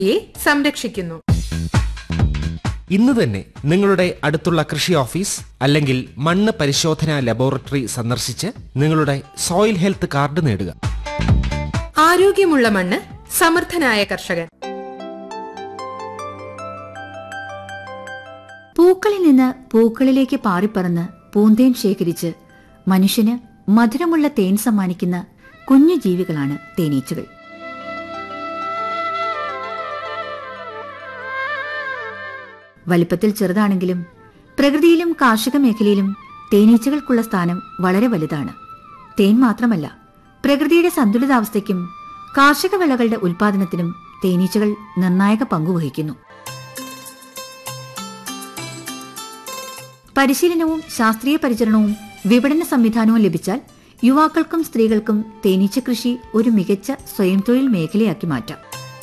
സംരക്ഷിക്കുന്നു. ഇന്ന് തന്നെ നിങ്ങളുടെ അടുത്തുള്ള കൃഷി ഓഫീസ് അല്ലെങ്കിൽ മണ്ണ് പരിശോധനാ ലബോറട്ടറി സന്ദർശിച്ച് നിങ്ങളുടെ സോയിൽ ഹെൽത്ത് കാർഡ് നേടുക. ആരോഗ്യമുള്ള മണ്ണ്, സമർത്ഥനായ കർഷകൻ. പൂക്കളിൽ നിന്ന് പൂക്കളിലേക്ക് പാറിപ്പറന്ന് പൂന്തേൻ ശേഖരിച്ച് മനുഷ്യന് മധുരമുള്ള തേൻ സമ്മാനിക്കുന്ന കുഞ്ഞു ജീവികളാണ് തേനീച്ചകൾ. വലിപ്പത്തിൽ ചെറുതാണെങ്കിലും പ്രകൃതിയിലും കാർഷിക മേഖലയിലും തേനീച്ചകൾക്കുള്ള സ്ഥാനം വളരെ വലുതാണ്. തേൻ മാത്രമല്ല, പ്രകൃതിയുടെ സന്തുലിതാവസ്ഥയ്ക്കും കാർഷിക വിളകളുടെ ഉൽപാദനത്തിനും തേനീച്ചകൾ നിർണായക പങ്കുവഹിക്കുന്നു. പരിശീലനവും ശാസ്ത്രീയ പരിചരണവും വിപണന സംവിധാനവും ലഭിച്ചാൽ യുവാക്കൾക്കും സ്ത്രീകൾക്കും തേനീച്ച കൃഷി ഒരു മികച്ച സ്വയം തൊഴിൽ മേഖലയാക്കി മാറ്റാം.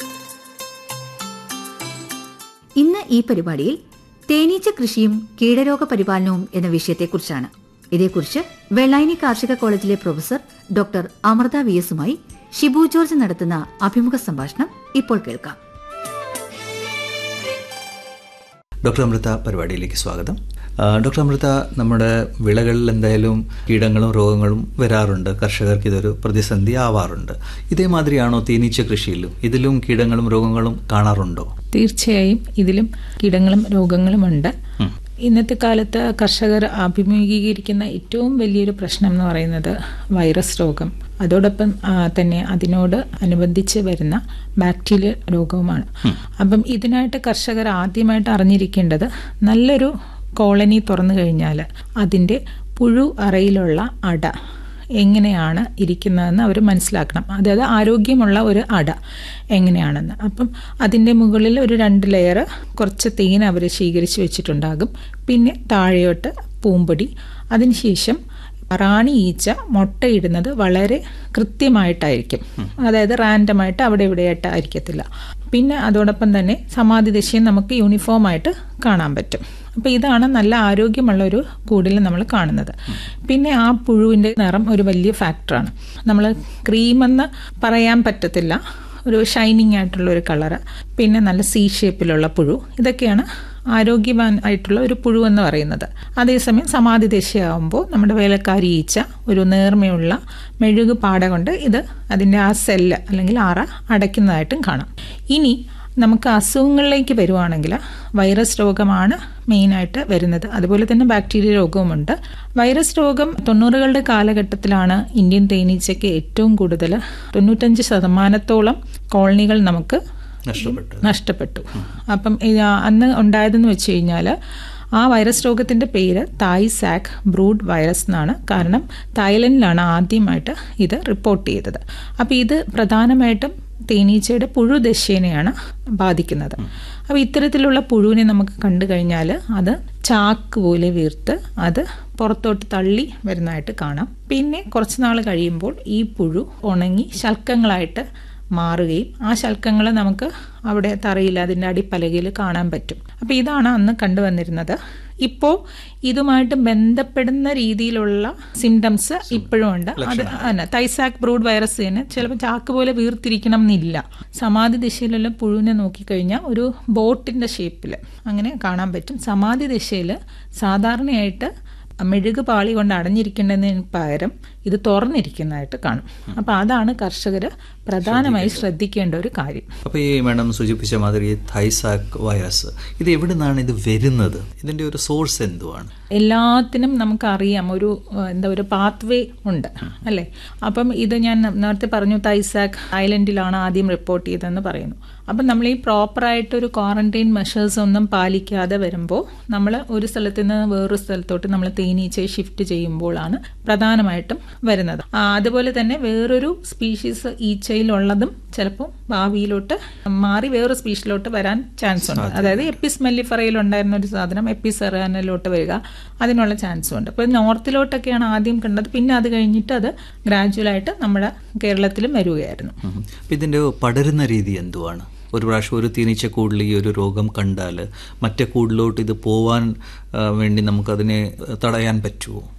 ഇന്ന് ഈ പരിപാടിയിൽ തേനീച്ച കൃഷിയും കീടരോഗ പരിപാലനവും എന്ന വിഷയത്തെക്കുറിച്ചാണ്. ഇതേക്കുറിച്ച് വെള്ളായണി കാർഷിക കോളേജിലെ professor doctor Amrita VS-ഉമായി Shibu George നടത്തുന്ന അഭിമുഖ സംഭാഷണം ഇപ്പോൾ കേൾക്കാം. ഡോക്ടർ അമൃത, പരിപാടിയിലേക്ക് സ്വാഗതം. ഡോക്ടർ അമൃത, നമ്മുടെ വിളകളിൽ എന്തായാലും കീടങ്ങളും രോഗങ്ങളും വരാറുണ്ട്. കർഷകർക്ക് ഇതൊരു പ്രതിസന്ധി ആവാറുണ്ട്. ഇതേമാതിരിയാണോ തേനീച്ച കൃഷിയിലും? ഇതിലും കീടങ്ങളും രോഗങ്ങളും കാണാറുണ്ടോ? തീർച്ചയായും ഇതിലും കീടങ്ങളും രോഗങ്ങളും ഉണ്ട്. ഇന്നത്തെ കാലത്ത് കർഷകർ അഭിമുഖീകരിക്കുന്ന ഏറ്റവും വലിയൊരു പ്രശ്നം എന്ന് പറയുന്നത് വൈറസ് രോഗം, അതോടൊപ്പം തന്നെ അതിനോട് അനുബന്ധിച്ച് വരുന്ന ബാക്ടീരിയൽ രോഗവുമാണ്. അപ്പം ഇതിനായിട്ട് കർഷകർ ആദ്യമായിട്ട് അറിഞ്ഞിരിക്കേണ്ടത്, നല്ലൊരു കോളനി തുറന്നു കഴിഞ്ഞാൽ അതിൻ്റെ പുഴു അറയിലുള്ള അട എങ്ങനെയാണ് ഇരിക്കുന്നതെന്ന് അവർ മനസ്സിലാക്കണം. അതായത് ആരോഗ്യമുള്ള ഒരു അട എങ്ങനെയാണെന്ന്. അപ്പം അതിൻ്റെ മുകളിൽ ഒരു 2 ലെയർ കുറച്ച് തേൻ അവർ ശേഖരിച്ച് വെച്ചിട്ടുണ്ടാകും. പിന്നെ താഴെയോട്ട് പൂമ്പൊടി. അതിനുശേഷം റാണി ഈച്ച മുട്ടയിടുന്നത് വളരെ കൃത്യമായിട്ടായിരിക്കും. അതായത് റാൻഡമായിട്ട് അവിടെ ഇവിടെയായിട്ട് ആയിരിക്കത്തില്ല. പിന്നെ അതോടൊപ്പം തന്നെ സമാധി ദശയും നമുക്ക് യൂണിഫോമായിട്ട് കാണാൻ പറ്റും. അപ്പോൾ ഇതാണ് നല്ല ആരോഗ്യമുള്ള ഒരു കൂടിൽ നമ്മൾ കാണുന്നത്. പിന്നെ ആ പുഴുവിൻ്റെ നിറം ഒരു വലിയ ഫാക്ടറാണ്. നമ്മൾ ക്രീമെന്ന് പറയാൻ പറ്റത്തില്ല, ഒരു ഷൈനിങ് ആയിട്ടുള്ള ഒരു കളറ്, പിന്നെ നല്ല C ഷേപ്പിലുള്ള പുഴു. ഇതൊക്കെയാണ് ആരോഗ്യവാൻ ആയിട്ടുള്ള ഒരു പുഴു എന്ന് പറയുന്നത്. അതേസമയം സമാധി ദശയാകുമ്പോൾ നമ്മുടെ വേലക്കാരി ഈച്ച ഒരു നേർമയുള്ള മെഴുകു പാട കൊണ്ട് ഇത് അതിൻ്റെ ആ സെല്ല് അല്ലെങ്കിൽ അറ അടയ്ക്കുന്നതായിട്ടും കാണാം. ഇനി നമുക്ക് അസുഖങ്ങളിലേക്ക് വരുവാണെങ്കിൽ വൈറസ് രോഗമാണ് മെയിനായിട്ട് വരുന്നത്. അതുപോലെ തന്നെ ബാക്ടീരിയ രോഗവുമുണ്ട്. വൈറസ് രോഗം 90കളുടെ കാലഘട്ടത്തിലാണ് ഇന്ത്യൻ തേനീച്ചയ്ക്ക് ഏറ്റവും കൂടുതൽ 95% കോളനികൾ നമുക്ക് നഷ്ടപ്പെട്ടു. അപ്പം അന്ന് ഉണ്ടായതെന്ന് വെച്ച് കഴിഞ്ഞാൽ ആ വൈറസ് രോഗത്തിൻ്റെ പേര് തായ് സാക്ക് ബ്രൂഡ് വൈറസ് എന്നാണ്. കാരണം തായ്ലൻഡിലാണ് ആദ്യമായിട്ട് ഇത് റിപ്പോർട്ട് ചെയ്തത്. അപ്പോൾ ഇത് പ്രധാനമായിട്ടും തേനീച്ചയുടെ പുഴുദശേനെയാണ് ബാധിക്കുന്നത്. അപ്പോൾ ഇത്തരത്തിലുള്ള പുഴുവിനെ നമുക്ക് കണ്ടു കഴിഞ്ഞാൽ അത് ചാക്ക് പോലെ വീർത്ത് അത് പുറത്തോട്ട് തള്ളി വരുന്നതായിട്ട് കാണാം. പിന്നെ കുറച്ച് നാൾ കഴിയുമ്പോൾ ഈ പുഴു ഉണങ്ങി ശൽക്കങ്ങളായിട്ട് മാറുകയും ആ ശൽക്കങ്ങൾ നമുക്ക് അവിടെ തറയിൽ അതിൻ്റെ അടിപ്പലകയിൽ കാണാൻ പറ്റും. അപ്പോൾ ഇതാണ് അന്ന് കണ്ടുവന്നിരുന്നത്. ഇപ്പോൾ ഇതുമായിട്ട് ബന്ധപ്പെടുന്ന രീതിയിലുള്ള സിംറ്റംസ് ഇപ്പോഴും ഉണ്ട്. അത് തന്നെ തൈസാക്ക് ബ്രൂഡ് വൈറസ് തന്നെ ചിലപ്പോൾ ചാക്ക് പോലെ വീർത്തിരിക്കണം എന്നില്ല. സമാധി ദിശയിലുള്ള പുഴുവിനെ നോക്കിക്കഴിഞ്ഞാൽ ഒരു ബോട്ടിൻ്റെ ഷേപ്പിൽ അങ്ങനെ കാണാൻ പറ്റും. സമാധി ദിശയിൽ സാധാരണയായിട്ട് മെഴുക് പാളി കൊണ്ട് അടഞ്ഞിരിക്കേണ്ടതിന് പകരം ഇത് തുറന്നിരിക്കുന്നതായിട്ട് കാണും. അപ്പോൾ അതാണ് കർഷകർ പ്രധാനമായി ശ്രദ്ധിക്കേണ്ട ഒരു കാര്യം. അപ്പോൾ ഈ മാഡം സൂചിപ്പിച്ച മാതിരി തൈസാക്ക് വൈറസ് ഇത് എവിടെ നിന്നാണ് ഇത് വരുന്നത്? ഇതിൻ്റെ ഒരു സോഴ്സ് എന്തുവാണ്? എല്ലാത്തിനും നമുക്കറിയാം ഒരു പാത്വേ ഉണ്ട് അല്ലേ. അപ്പം ഇത് ഞാൻ നേരത്തെ പറഞ്ഞു, തൈസാക്ക് ഐലൻഡിലാണ് ആദ്യം റിപ്പോർട്ട് ചെയ്തതെന്ന് പറയുന്നു. അപ്പം നമ്മൾ ഈ പ്രോപ്പറായിട്ടൊരു ക്വാറന്റൈൻ മെഷേഴ്സ് ഒന്നും പാലിക്കാതെ വരുമ്പോൾ നമ്മൾ ഒരു സ്ഥലത്ത് നിന്ന് വേറൊരു സ്ഥലത്തോട്ട് നമ്മൾ തേനീച്ചയെ ഷിഫ്റ്റ് ചെയ്യുമ്പോഴാണ് പ്രധാനമായിട്ടും വരുന്നത്. അതുപോലെ തന്നെ വേറൊരു സ്പീഷീസ് ഈച്ചയിലുള്ളതും ചിലപ്പോൾ ഭാവിയിലോട്ട് മാറി വേറൊരു സ്പീഷീസിലോട്ട് വരാൻ ചാൻസ് ഉണ്ട്. അതായത് എപ്പിസ് മെല്ലിഫറയിൽ ഉണ്ടായിരുന്ന ഒരു സാധനം എപ്പിസ് സെറാനയിലോട്ട് വരിക, അതിനുള്ള ചാൻസും ഉണ്ട്. അപ്പോൾ നോർത്തിലോട്ടൊക്കെയാണ് ആദ്യം കണ്ടത്. പിന്നെ അത് കഴിഞ്ഞിട്ട് അത് ഗ്രാജുവലായിട്ട് നമ്മുടെ കേരളത്തിലും വരികയായിരുന്നു. ഇതിൻ്റെ പടരുന്ന രീതി എന്തുവാണ്? ഒരു പ്രാവശ്യം ഒരു തേനീച്ചക്കൂടിൽ ഈ ഒരു രോഗം കണ്ടാൽ മറ്റേ കൂടിലോട്ട് ഇത് പോവാൻ വേണ്ടി നമുക്കതിനെ തടയാൻ പറ്റുമോ?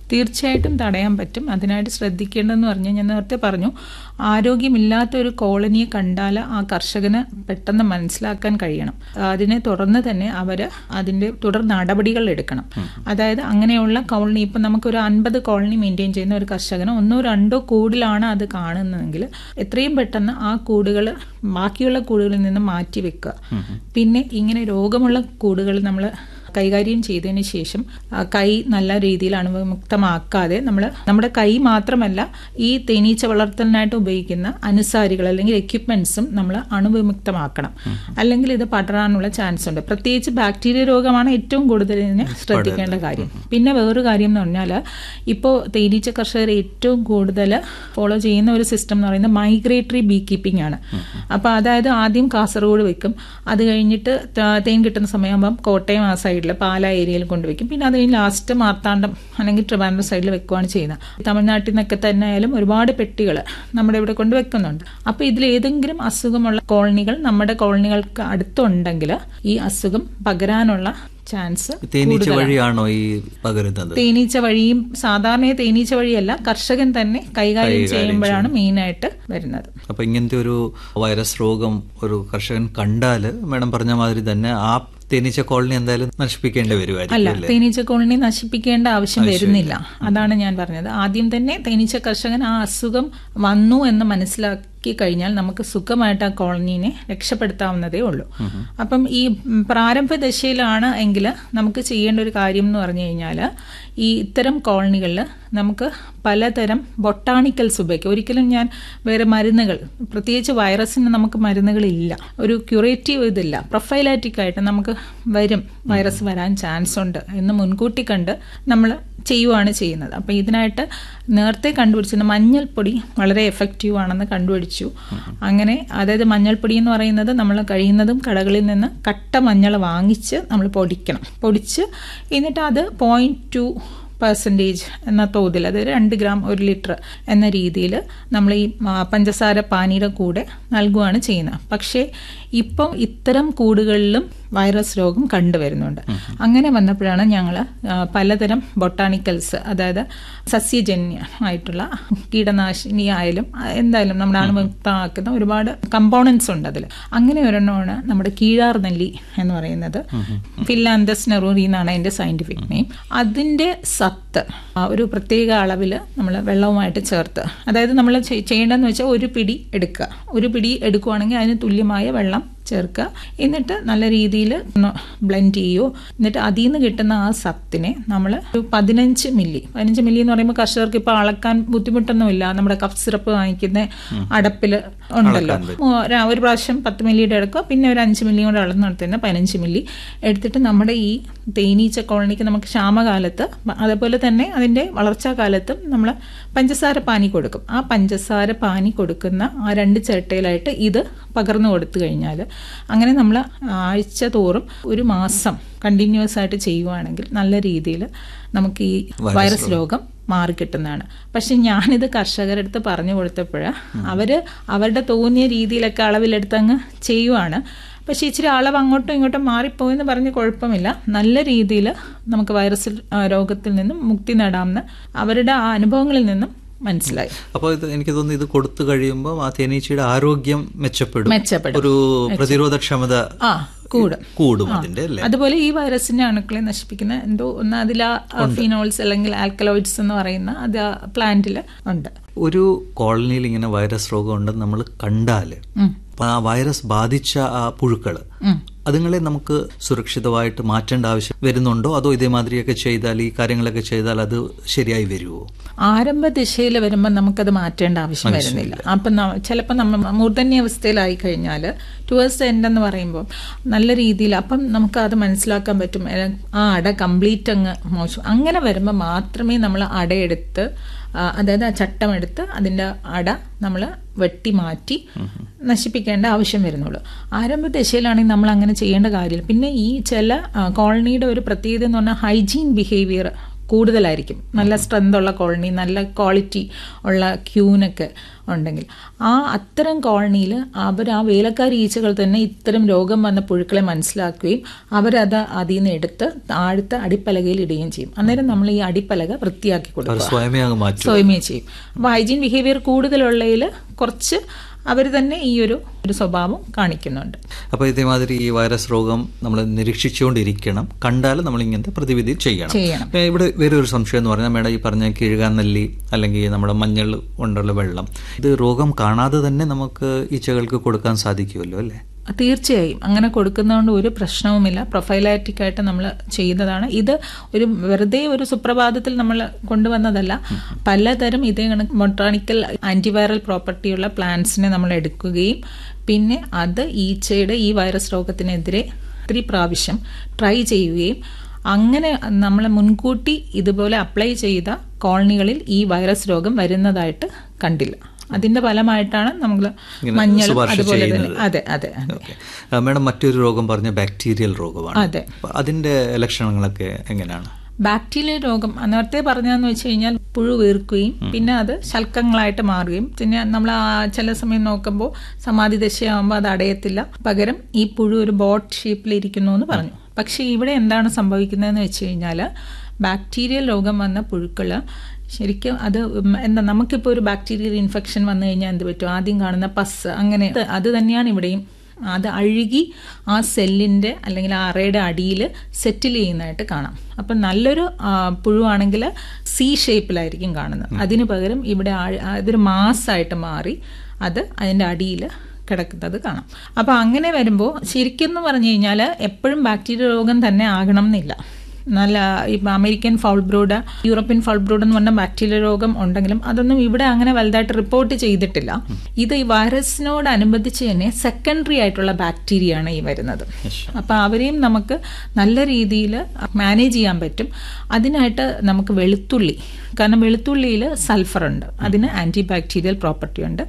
തീർച്ചയായിട്ടും തടയാൻ പറ്റും. അതിനായിട്ട് ശ്രദ്ധിക്കേണ്ടതെന്ന് പറഞ്ഞാൽ ഞാൻ നേരത്തെ പറഞ്ഞു, ആരോഗ്യമില്ലാത്ത ഒരു കോളനിയെ കണ്ടാൽ ആ കർഷകന് പെട്ടെന്ന് മനസ്സിലാക്കാൻ കഴിയണം. അതിനെ തുടർന്ന് തന്നെ അവർ അതിൻ്റെ തുടർ നടപടികൾ എടുക്കണം. അതായത് അങ്ങനെയുള്ള കോളനി, ഇപ്പം നമുക്കൊരു 50 കോളനി മെയിൻറ്റെയിൻ ചെയ്യുന്ന ഒരു കർഷകന് 1 2 കൂടിലാണ് അത് കാണുന്നതെങ്കിൽ എത്രയും പെട്ടെന്ന് ആ കൂടുകൾ ബാക്കിയുള്ള കൂടുകളിൽ നിന്ന് മാറ്റി വെക്കുക. പിന്നെ ഇങ്ങനെ രോഗമുള്ള കൂടുകൾ നമ്മൾ കൈകാര്യം ചെയ്തതിന് ശേഷം കൈ നല്ല രീതിയിൽ അണുവിമുക്തമാക്കാതെ നമ്മുടെ കൈ മാത്രമല്ല ഈ തേനീച്ച വളർത്തലിനായിട്ട് ഉപയോഗിക്കുന്ന അനുസാരികൾ അല്ലെങ്കിൽ എക്യുപ്മെന്റ്സും നമ്മൾ അണുവിമുക്തമാക്കണം. അല്ലെങ്കിൽ ഇത് പടരാനുള്ള ചാൻസ് ഉണ്ട്. പ്രത്യേകിച്ച് ബാക്ടീരിയ രോഗമാണ് ഏറ്റവും കൂടുതൽ ഇതിനെ ശ്രദ്ധിക്കേണ്ട കാര്യം. പിന്നെ വേറൊരു കാര്യം എന്ന് പറഞ്ഞാൽ, ഇപ്പോൾ തേനീച്ച കർഷകർ ഏറ്റവും കൂടുതൽ ഫോളോ ചെയ്യുന്ന ഒരു സിസ്റ്റം എന്ന് പറയുന്നത് മൈഗ്രേറ്ററി ബീ കീപ്പിംഗ് ആണ്. അപ്പോൾ അതായത് ആദ്യം കാസർഗോഡ് വെക്കും, അത് കഴിഞ്ഞിട്ട് തേൻ കിട്ടുന്ന സമയമാകുമ്പം കോട്ടയം ആ സൈഡിൽ പാല ഏരിയയിൽ കൊണ്ടുവയ്ക്കും, പിന്നെ അത് കഴിഞ്ഞ് ലാസ്റ്റ് മാർത്താണ്ഡം അല്ലെങ്കിൽ ട്രിവാൻഡ്രം സൈഡിൽ വെക്കുകയാണ് ചെയ്യുന്നത്. തമിഴ്നാട്ടിൽ നിന്നൊക്കെ തന്നെ ആയാലും ഒരുപാട് പെട്ടികൾ നമ്മുടെ ഇവിടെ കൊണ്ട് വെക്കുന്നുണ്ട്. അപ്പോൾ ഇതിൽ ഏതെങ്കിലും അസുഖമുള്ള കോളനികൾ നമ്മുടെ കോളനികൾക്ക് അടുത്തുണ്ടെങ്കിൽ ഈ അസുഖം പകരാനുള്ള ചാൻസ് തേനീച്ച വഴിയാണോ ഈ പകരുന്നത്? തേനീച്ച വഴിയും, സാധാരണ തേനീച്ച വഴിയല്ല, കർഷകൻ തന്നെ കൈകാര്യം ചെയ്യുമ്പോഴാണ് മെയിനായിട്ട് വരുന്നത്. അപ്പൊ ഇങ്ങനത്തെ ഒരു വൈറസ് രോഗം ഒരു കർഷകൻ കണ്ടാല് മേഡം പറഞ്ഞ മാതിരി തന്നെ ആ തേനീച്ച കോളനി എന്തായാലും നശിപ്പിക്കേണ്ടി വരുമായിരിക്കും. അല്ല, തേനീച്ച കോളനി നശിപ്പിക്കേണ്ട ആവശ്യം വരുന്നില്ല. അതാണ് ഞാൻ പറഞ്ഞത്. ആദ്യം തന്നെ തേനീച്ച കർഷകൻ ആ അസുഖം വന്നു എന്ന് മനസ്സിലാക്കി കഴിഞ്ഞാൽ നമുക്ക് സുഖമായിട്ട് ആ കോളനീനെ രക്ഷപ്പെടുത്താവുന്നതേ ഉള്ളൂ. അപ്പം ഈ പ്രാരംഭ ദശയിലാണ് എങ്കിൽ നമുക്ക് ചെയ്യേണ്ട ഒരു കാര്യം എന്ന് പറഞ്ഞു കഴിഞ്ഞാൽ, ഈ ഇത്തരം കോളനികളിൽ നമുക്ക് പലതരം ബൊട്ടാണിക്കൽസ് ഉപയോഗിക്കാം. ഒരിക്കലും ഞാൻ വേറെ മരുന്നുകൾ, പ്രത്യേകിച്ച് വൈറസിന് നമുക്ക് മരുന്നുകളില്ല, ഒരു ക്യൂറേറ്റീവ് ഇതില്ല, പ്രൊഫൈലാറ്റിക് ആയിട്ട് നമുക്ക് വൈറസ് വരാൻ ചാൻസ് ഉണ്ട് എന്ന് മുൻകൂട്ടി കണ്ട് നമ്മൾ ചെയ്യുവാണ് ചെയ്യുന്നത്. അപ്പം ഇതിനായിട്ട് നേരത്തെ കണ്ടുപിടിച്ചിരുന്ന മഞ്ഞൾപ്പൊടി വളരെ എഫക്റ്റീവ് ആണെന്ന് കണ്ടുപിടിച്ചു. അങ്ങനെ അതായത് മഞ്ഞൾപ്പൊടി എന്ന് പറയുന്നത് നമ്മൾ കഴിയുന്നതും കടകളിൽ നിന്ന് കട്ട മഞ്ഞൾ വാങ്ങിച്ച് നമ്മൾ പൊടിച്ച് എന്നിട്ട് അത് 0.2% എന്ന തോതിൽ, അതായത് 2 ഗ്രാം 1 ലിറ്റർ എന്ന രീതിയിൽ നമ്മൾ ഈ പഞ്ചസാര പാനിയുടെ കൂടെ നൽകുകയാണ് ചെയ്യുന്നത്. പക്ഷേ ഇപ്പം ഇത്തരം കൂടുകളിലും വൈറസ് രോഗം കണ്ടുവരുന്നുണ്ട്. അങ്ങനെ വന്നപ്പോഴാണ് ഞങ്ങൾ പലതരം ബൊട്ടാണിക്കൽസ്, അതായത് സസ്യജന്യമായിട്ടുള്ള കീടനാശിനി ആയാലും എന്തായാലും നമ്മുടെ അണുമുക്തമാക്കുന്ന ഒരുപാട് കമ്പോണൻസ് ഉണ്ട് അതിൽ. അങ്ങനെ ഒരെണ്ണമാണ് നമ്മുടെ കീഴാർ നെല്ലി എന്ന് പറയുന്നത്. ഫില്ലാന്തസ് നെറൂറി എന്നാണ് അതിൻ്റെ സയന്റിഫിക് നെയിം. അതിൻ്റെ സത്ത് ഒരു പ്രത്യേക അളവിൽ നമ്മൾ വെള്ളവുമായിട്ട് ചേർത്ത്, അതായത് നമ്മൾ ചെയ്യേണ്ടതെന്ന് വെച്ചാൽ ഒരു പിടി എടുക്കുകയാണെങ്കിൽ അതിന് തുല്യമായ വെള്ളം ചേർക്കുക. എന്നിട്ട് നല്ല രീതിയിൽ ഒന്ന് ബ്ലെൻഡ് ചെയ്യുമോ. എന്നിട്ട് അതിൽ നിന്ന് കിട്ടുന്ന ആ സത്തിനെ നമ്മൾ ഒരു 15 മില്ലി എന്ന് പറയുമ്പോൾ കർഷകർക്ക് ഇപ്പോൾ അളക്കാൻ ബുദ്ധിമുട്ടൊന്നുമില്ല. നമ്മുടെ കഫ് സിറപ്പ് വാങ്ങിക്കുന്ന അടപ്പിൽ ഉണ്ടല്ലോ, ഒരു പ്രാവശ്യം 10 മില്ലിയുടെ എടുക്കുക, പിന്നെ ഒരു 5 മില്ലി കൂടെ അളന്നെടുത്തുന്ന 15 മില്ലി എടുത്തിട്ട് നമ്മുടെ ഈ തേനീച്ച കോളനിക്ക് നമുക്ക് ക്ഷാമകാലത്ത്, അതേപോലെ തന്നെ അതിൻ്റെ വളർച്ചാ കാലത്തും നമ്മൾ പഞ്ചസാര പാനി കൊടുക്കും. ആ പഞ്ചസാര പാനി കൊടുക്കുന്ന ആ 2 ചിരട്ടയിലായിട്ട് ഇത് പകർന്നു കൊടുത്തു കഴിഞ്ഞാൽ, അങ്ങനെ നമ്മൾ ആഴ്ച തോറും 1 മാസം കണ്ടിന്യൂസ് ആയിട്ട് ചെയ്യുവാണെങ്കിൽ നല്ല രീതിയിൽ നമുക്ക് ഈ വൈറസ് രോഗം മാറിക്കിട്ടുന്നതാണ്. പക്ഷെ ഞാനിത് കർഷകരുടെ അടുത്ത് പറഞ്ഞു കൊടുത്തപ്പോഴാണ് അവരുടെ തോന്നിയ രീതിയിലൊക്കെ അളവിലെടുത്ത് അങ്ങ് ചെയ്യുവാണ്. പക്ഷെ ഇച്ചിരി അളവ് അങ്ങോട്ടും ഇങ്ങോട്ടും മാറിപ്പോയെന്ന് പറഞ്ഞ് കുഴപ്പമില്ല, നല്ല രീതിയിൽ നമുക്ക് വൈറസ് രോഗത്തിൽ നിന്നും മുക്തി നേടാമെന്ന് അവരുടെ ആ അനുഭവങ്ങളിൽ നിന്നും മനസ്സിലായി. അപ്പോൾ ഇത് എനിക്ക് തോന്നുന്നു ഇത് കൊടുത്തു കഴിയുമ്പോൾ ആ തേനീച്ചയുടെ ആരോഗ്യം മെച്ചപ്പെടും, ഒരു പ്രതിരോധക്ഷമത കൂടും അതിന്റെ. അതുപോലെ ഈ വൈറസിന്റെ അണുക്കളെ നശിപ്പിക്കുന്ന എന്തോ ഒന്ന് അതിൽ ഫിനോൾസ് അല്ലെങ്കിൽ ആൽക്കലോയിഡ്സ് എന്ന് പറയുന്ന അത് പ്ലാന്റിൽ ഉണ്ട്. ഒരു കോളനിയിൽ ഇങ്ങനെ വൈറസ് രോഗം ഉണ്ടെന്ന് നമ്മൾ കണ്ടാൽ ആ വൈറസ് ബാധിച്ച ആ പുഴുക്കള് അതുങ്ങളെ നമുക്ക് സുരക്ഷിതമായിട്ട് മാറ്റേണ്ട ആവശ്യം വരുന്നുണ്ടോ? അതോ ഇതേമാതിരിയൊക്കെ ചെയ്താൽ, ഈ കാര്യങ്ങളൊക്കെ ചെയ്താൽ അത് ശരിയായി വരുമോ? ആരംഭ ദിശയിൽ വരുമ്പോൾ നമുക്കത് മാറ്റേണ്ട ആവശ്യം വരുന്നില്ല. അപ്പം ചിലപ്പോൾ നമ്മൾ മൂർധന്യാവസ്ഥയിലായി കഴിഞ്ഞാൽ ടുവേഴ്സ് എൻഡ് എന്ന് പറയുമ്പോൾ നല്ല രീതിയിൽ അപ്പം നമുക്ക് അത് മനസ്സിലാക്കാൻ പറ്റും. ആ അട കംപ്ലീറ്റ് അങ്ങ് മോശം. അങ്ങനെ വരുമ്പോൾ മാത്രമേ നമ്മൾ അടയെടുത്ത്, അതായത് ആ ചട്ടമെടുത്ത് അതിൻ്റെ അട നമ്മൾ വെട്ടി മാറ്റി നശിപ്പിക്കേണ്ട ആവശ്യം വരുന്നുള്ളൂ. ആരംഭ ദശയിലാണെങ്കിൽ നമ്മൾ അങ്ങനെ ചെയ്യേണ്ട കാര്യമില്ല. പിന്നെ ഈ ചില കോളനിയുടെ ഒരു പ്രത്യേകത എന്ന് പറഞ്ഞാൽ ഹൈജീൻ ബിഹേവിയർ കൂടുതലായിരിക്കും. നല്ല സ്ട്രെങ്ത് ഉള്ള കോളനി, നല്ല ക്വാളിറ്റി ഉള്ള ക്യൂനൊക്കെ ഉണ്ടെങ്കിൽ അത്തരം കോളനിയിൽ ആ വേലക്കാരി ഈച്ചകൾ തന്നെ ഇത്തരം രോഗം വന്ന പുഴുക്കളെ മനസ്സിലാക്കുകയും അവരത് അതിൽ നിന്ന് എടുത്ത് താഴത്തെ അടിപ്പലകയിൽ ഇടുകയും ചെയ്യും. അന്നേരം നമ്മൾ ഈ അടിപ്പലക വൃത്തിയാക്കി കൊടുക്കുക, സ്വയമേ ചെയ്യും. അപ്പോൾ ഹൈജീൻ ബിഹേവിയർ കൂടുതലുള്ളതിൽ കുറച്ച് അവർ തന്നെ ഈ ഒരു സ്വഭാവം കാണിക്കുന്നുണ്ട്. അപ്പോൾ ഇതേമാതിരി ഈ വൈറസ് രോഗം നമ്മൾ നിരീക്ഷിച്ചുകൊണ്ടിരിക്കണം, കണ്ടാൽ നമ്മൾ ഇങ്ങനത്തെ പ്രതിവിധി ചെയ്യണം. ഇവിടെ വേറെ ഒരു സംശയം എന്ന് പറഞ്ഞാൽ മേഡം ഈ പറഞ്ഞ കിഴുകാനെല്ലി അല്ലെങ്കിൽ നമ്മുടെ മഞ്ഞൾ കൊണ്ടുള്ള വെള്ളം, ഇത് രോഗം കാണാതെ തന്നെ നമുക്ക് ഈച്ചകൾക്ക് കൊടുക്കാൻ സാധിക്കുമല്ലോ അല്ലേ? തീർച്ചയായും അങ്ങനെ കൊടുക്കുന്നതുകൊണ്ട് ഒരു പ്രശ്നവുമില്ല. പ്രൊഫൈലാറ്റിക് ആയിട്ട് നമ്മൾ ചെയ്യുന്നതാണ്. ഇത് ഒരു വെറുതെ ഒരു സുപ്രഭാതത്തിൽ നമ്മൾ കൊണ്ടുവന്നതല്ല. പലതരം ഇതേ കണക്ക് ബൊട്ടാണിക്കൽ ആന്റിവൈറൽ പ്രോപ്പർട്ടിയുള്ള പ്ലാന്റ്സിനെ നമ്മൾ എടുക്കുകയും പിന്നെ അത് ഈച്ചയുടെ ഈ വൈറസ് രോഗത്തിനെതിരെ ഒത്തിരി പ്രാവശ്യം ട്രൈ ചെയ്യുകയും അങ്ങനെ നമ്മൾ മുൻകൂട്ടി ഇതുപോലെ അപ്ലൈ ചെയ്ത കോളനികളിൽ ഈ വൈറസ് രോഗം വരുന്നതായിട്ട് കണ്ടില്ല. അതിന്റെ ഫലമായിട്ടാണ് നമ്മൾ മഞ്ഞൾ അതുപോലെ തന്നെ. അതെ അതെ മേഡം, മറ്റൊരു രോഗം പറഞ്ഞ ബാക്ടീരിയൽ രോഗമാണ്. അതെ, അതിന്റെ ലക്ഷണങ്ങളൊക്കെ എങ്ങനെയാണ്? ബാക്ടീരിയൽ രോഗം നേരത്തെ പറഞ്ഞതെന്ന് വെച്ച് കഴിഞ്ഞാൽ പുഴു വീർക്കുകയും പിന്നെ അത് ശൽക്കങ്ങളായിട്ട് മാറുകയും പിന്നെ നമ്മൾ ചില സമയം നോക്കുമ്പോൾ സമാധി ദശയാകുമ്പോൾ അത് അടയത്തില്ല, പകരം ഈ പുഴു ഒരു ബോട്ട് ഷേപ്പിലിരിക്കുന്നു എന്ന് പറഞ്ഞു. പക്ഷേ ഇവിടെ എന്താണ് സംഭവിക്കുന്നതെന്ന് വെച്ച് കഴിഞ്ഞാൽ ബാക്ടീരിയൽ രോഗം വന്ന പുഴുക്കൾ ശരിക്കും അത് നമുക്കിപ്പോൾ ഒരു ബാക്ടീരിയൽ ഇൻഫെക്ഷൻ വന്നു കഴിഞ്ഞാൽ എന്ത് പറ്റും? ആദ്യം കാണുന്ന പസ്, അങ്ങനെ അത് തന്നെയാണ് ഇവിടെയും. അത് അഴുകി ആ സെല്ലിൻ്റെ അല്ലെങ്കിൽ ആ അറയുടെ അടിയിൽ സെറ്റിൽ ചെയ്യുന്നതായിട്ട് കാണാം. അപ്പം നല്ലൊരു പുഴുവാണെങ്കിൽ സി ഷേപ്പിലായിരിക്കും കാണുന്നത്. അതിന് പകരം ഇവിടെ ഇതൊരു മാസ്സായിട്ട് മാറി അത് അതിൻ്റെ അടിയിൽ കിടക്കുന്നത് കാണാം. അപ്പോൾ അങ്ങനെ വരുമ്പോൾ ശരിക്കും എന്ന് പറഞ്ഞു കഴിഞ്ഞാൽ എപ്പോഴും ബാക്ടീരിയ രോഗം തന്നെ ആകണം എന്നില്ല. നല്ല ഇപ്പം American foul brood, European foul brood എന്ന് പറഞ്ഞ ബാക്ടീരിയ രോഗം ഉണ്ടെങ്കിലും അതൊന്നും ഇവിടെ അങ്ങനെ വലുതായിട്ട് റിപ്പോർട്ട് ചെയ്തിട്ടില്ല. ഇത് ഈ വൈറസിനോടനുബന്ധിച്ച് തന്നെ സെക്കൻഡറി ആയിട്ടുള്ള ബാക്ടീരിയ ആണ് ഈ വരുന്നത്. അപ്പം അവരെയും നമുക്ക് നല്ല രീതിയിൽ മാനേജ് ചെയ്യാൻ പറ്റും. അതിനായിട്ട് നമുക്ക് വെളുത്തുള്ളി, കാരണം വെളുത്തുള്ളിയിൽ സൾഫർ ഉണ്ട്, അതിന് ആന്റി ബാക്ടീരിയൽ പ്രോപ്പർട്ടി ഉണ്ട്.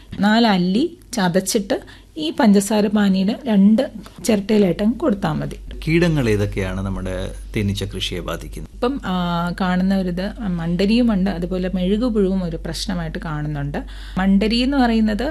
4 അല്ലി ചതച്ചിട്ട് ഈ പഞ്ചസാര പാനീയിൽ 2 ചിരട്ടയിലായിട്ട് കൊടുത്താൽ മതി. കീടങ്ങൾ ഏതൊക്കെയാണ് നമ്മുടെ തേനീച്ച കൃഷിയെ ബാധിക്കുന്നത്? ഇപ്പം കാണുന്ന ഒരിത് മണ്ടരിയുമുണ്ട്, അതുപോലെ മെഴുകുപുഴുവും ഒരു പ്രശ്നമായിട്ട് കാണുന്നുണ്ട്. മണ്ടരി എന്ന് പറയുന്നത്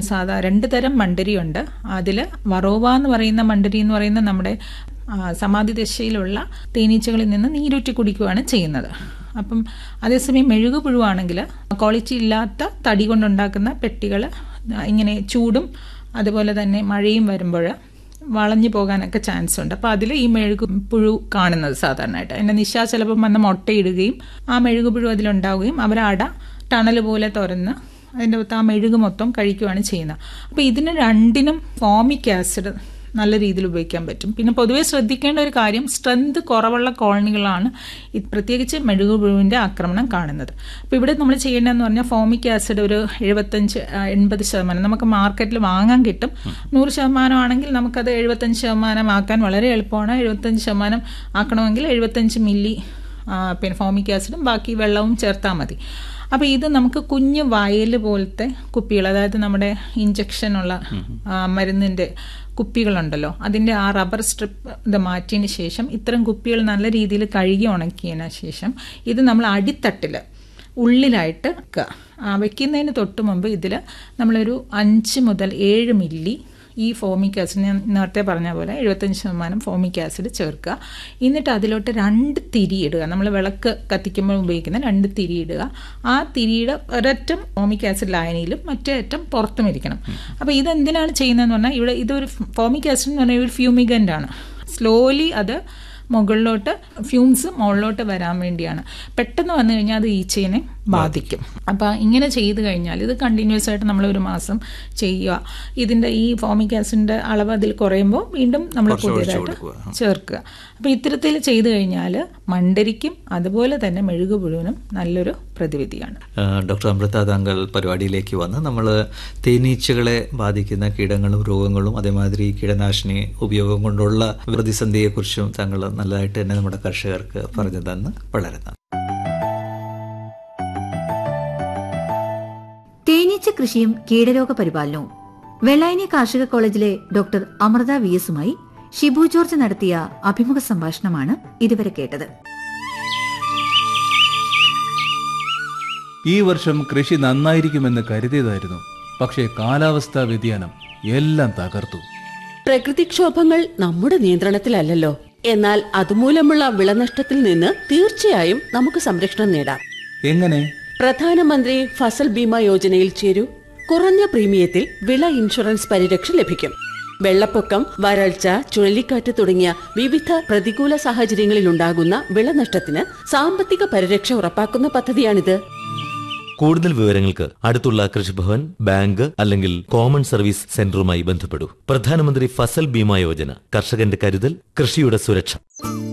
2 തരം മണ്ടരിയുണ്ട്. അതിൽ വറോവ എന്ന് പറയുന്ന മണ്ടരി എന്ന് പറയുന്ന നമ്മുടെ സമാധി ദശയിലുള്ള തേനീച്ചകളിൽ നിന്ന് നീരൂറ്റി കുടിക്കുകയാണ് ചെയ്യുന്നത്. അപ്പം അതേസമയം മെഴുകുപുഴുവാണെങ്കിൽ ക്വാളിറ്റി ഇല്ലാത്ത തടി കൊണ്ടുണ്ടാക്കുന്ന പെട്ടികൾ ഇങ്ങനെ ചൂടും അതുപോലെ തന്നെ മഴയും വരുമ്പോൾ വളഞ്ഞു പോകാനൊക്കെ ചാൻസ് ഉണ്ട്. അപ്പോൾ അതിൽ ഈ മെഴുകുപുഴു കാണുന്നത് സാധാരണയായിട്ട് അതിൻ്റെ ചിലപ്പം വന്ന് മുട്ടയിടുകയും ആ മെഴുകുപുഴു അതിലുണ്ടാവുകയും അവരട ടണൽ പോലെ തുറന്ന് അതിൻ്റെ ആ മെഴുകു മൊത്തം കഴിക്കുകയാണ് ചെയ്യുന്നത്. അപ്പോൾ ഇതിന് രണ്ടിനും ഫോമിക് ആസിഡ് നല്ല രീതിയിൽ ഉപയോഗിക്കാൻ പറ്റും. പിന്നെ പൊതുവെ ശ്രദ്ധിക്കേണ്ട ഒരു കാര്യം, സ്ട്രെങ്ത് കുറവുള്ള കോളനികളാണ് പ്രത്യേകിച്ച് മെഴുകുപുഴുവിൻ്റെ ആക്രമണം കാണുന്നത്. അപ്പോൾ ഇവിടെ നമ്മൾ ചെയ്യേണ്ടതെന്ന് പറഞ്ഞാൽ ഫോമിക് ആസിഡ് ഒരു 75-80% നമുക്ക് മാർക്കറ്റിൽ വാങ്ങാൻ കിട്ടും. 100% ആണെങ്കിൽ നമുക്കത് 75% ആക്കാൻ വളരെ എളുപ്പമാണ്. 75% ആക്കണമെങ്കിൽ 75 മില്ലി പിന്നെ ഫോമിക് ആസിഡും ബാക്കി വെള്ളവും ചേർത്താൽ മതി. അപ്പോൾ ഇത് നമുക്ക് കുഞ്ഞ് വയൽ പോലത്തെ കുപ്പികൾ, അതായത് നമ്മുടെ ഇഞ്ചക്ഷനുള്ള മരുന്നിൻ്റെ കുപ്പികളുണ്ടല്ലോ, അതിൻ്റെ ആ റബ്ബർ സ്ട്രിപ്പ് ഇത് മാറ്റിയതിന് ശേഷം ഇത്തരം കുപ്പികൾ നല്ല രീതിയിൽ കഴുകി ഉണക്കിയതിന് ശേഷം ഇത് നമ്മൾ അടിത്തട്ടിൽ ഉള്ളിലായിട്ട് വെക്കുന്നതിന് തൊട്ട് മുമ്പ് ഇതിൽ നമ്മളൊരു 5 മുതൽ 7 മില്ലി ഈ ഫോമിക് ആസിഡ്, ഞാൻ നേരത്തെ പറഞ്ഞ പോലെ 75% ഫോമിക് ആസിഡ് ചേർക്കുക. എന്നിട്ട് അതിലോട്ട് 2 തിരി ഇടുക. നമ്മൾ വിളക്ക് കത്തിക്കുമ്പോൾ ഉപയോഗിക്കുന്ന 2 തിരി ഇടുക. ആ തിരിയുടെ ഒരറ്റം ഫോമിക് ആസിഡ് ലായനിയിലും മറ്റേ അറ്റം പുറത്തും ഇരിക്കണം. അപ്പോൾ ഇതെന്തിനാണ് ചെയ്യുന്നതെന്ന് പറഞ്ഞാൽ ഇവിടെ ഇതൊരു ഫോമിക് ആസിഡ് എന്ന് പറഞ്ഞാൽ ഒരു ഫ്യൂമിഗൻ്റ് ആണ്. സ്ലോലി അത് മുകളിലോട്ട് ഫ്യൂംസ് മുകളിലോട്ട് വരാൻ വേണ്ടിയാണ്. പെട്ടെന്ന് വന്നു കഴിഞ്ഞാൽ അത് ഈച്ചയെ ബാധിക്കും. അപ്പോൾ ഇങ്ങനെ ചെയ്ത് കഴിഞ്ഞാൽ ഇത് കണ്ടിന്യൂസ് ആയിട്ട് നമ്മൾ 1 മാസം ചെയ്യുക. ഇതിൻ്റെ ഈ ഫോമിക് ആസിഡിൻ്റെ അളവ് അതിൽ കുറയുമ്പോൾ വീണ്ടും നമ്മൾ പുതിയതായിട്ട് ചേർക്കുക. അപ്പോൾ ഇത്തരത്തിൽ ചെയ്തു കഴിഞ്ഞാൽ മണ്ടരിക്കും അതുപോലെ തന്നെ മെഴുകുപുഴുവിനും നല്ലൊരു പ്രതിവിധിയാണ്. ഡോക്ടർ അമൃത, താങ്കൾ പരിപാടിയിലേക്ക് വന്ന് നമ്മൾ തേനീച്ചകളെ ബാധിക്കുന്ന കീടങ്ങളും രോഗങ്ങളും അതേമാതിരി കീടനാശിനി ഉപയോഗം കൊണ്ടുള്ള പ്രതിസന്ധിയെക്കുറിച്ചും താങ്കൾ നല്ലതായിട്ട് തന്നെ നമ്മുടെ കർഷകർക്ക് പറഞ്ഞു തന്ന് വളരെ നന്ദി. തേനീച്ച കൃഷിയും കീടരോഗ പരിപാലനവും വെള്ളായണി കാർഷിക കോളേജിലെ ഡോക്ടർ അമൃത VS-ഉമായി ഷിബു ജോർജ് നടത്തിയ അഭിമുഖ സംഭാഷണമാണ് ഇതുവരെ കേട്ടത്. ഈ വർഷം കൃഷി നന്നായിരിക്കുമെന്ന് കരുതിയതായിരുന്നു. പക്ഷേ കാലാവസ്ഥാ വ്യതിയാനം എല്ലാം തകർത്തു. പ്രകൃതിക്ഷോഭങ്ങൾ നമ്മുടെ നിയന്ത്രണത്തിലല്ലല്ലോ. എന്നാൽ അതുമൂലമുള്ള വിളനഷ്ടത്തിൽ നിന്ന് തീർച്ചയായും നമുക്ക് സംരക്ഷണം നേടാം. എങ്ങനെ? പ്രധാനമന്ത്രി ഫസൽ ബീമ യോജനയിൽ ചേരൂ. കുറഞ്ഞ പ്രീമിയത്തിൽ വിള ഇൻഷുറൻസ് പരിരക്ഷ ലഭിക്കും. വെള്ളപ്പൊക്കം, വരൾച്ച, ചുഴലിക്കാറ്റ് തുടങ്ങിയ വിവിധ പ്രതികൂല സാഹചര്യങ്ങളിലുണ്ടാകുന്ന വിളനഷ്ടത്തിന് സാമ്പത്തിക പരിരക്ഷ ഉറപ്പാക്കുന്ന പദ്ധതിയാണിത്. കൂടുതൽ വിവരങ്ങൾക്ക് അടുത്തുള്ള കൃഷിഭവൻ, ബാങ്ക് അല്ലെങ്കിൽ കോമൺ സർവീസ് സെന്ററുമായി ബന്ധപ്പെടൂ. പ്രധാനമന്ത്രി ഫസൽ ബീമ യോജന, കർഷകന്റെ കരുതൽ, കൃഷിയുടെ സുരക്ഷ.